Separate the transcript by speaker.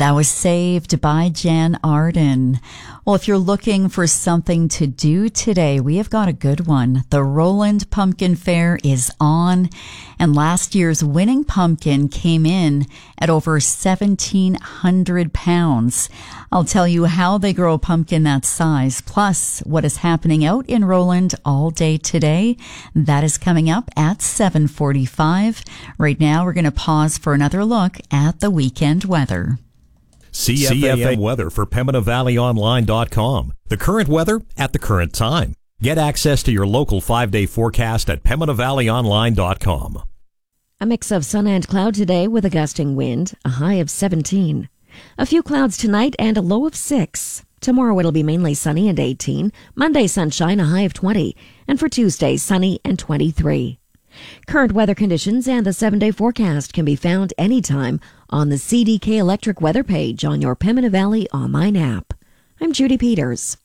Speaker 1: That was Saved by Jan Arden. Well, if you're looking for something to do today, we have got a good one. The Roland Pumpkin Fair is on, and last year's winning pumpkin came in at over 1,700 pounds. I'll tell you how they grow a pumpkin that size, plus what is happening out in Roland all day today. That is coming up at 7:45. Right now, we're going to pause for another look at the weekend weather.
Speaker 2: CFA weather for PembinaValleyOnline.com. The current weather at the current time. Get access to your local 5-day forecast at PembinaValleyOnline.com.
Speaker 3: A mix of sun and cloud today with a gusting wind, a high of 17. A few clouds tonight and a low of 6. Tomorrow it'll be mainly sunny and 18. Monday sunshine, a high of 20. And for Tuesday, sunny and 23. Current weather conditions and the 7-day forecast can be found anytime on the CDK Electric weather page on your Pembina Valley online app. I'm Judy Peters.